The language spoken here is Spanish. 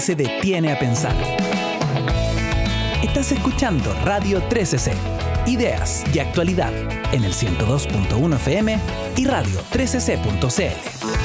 se detiene a pensar. Estás escuchando Radio 13C, ideas y actualidad en el 102.1 FM y radio13c.cl.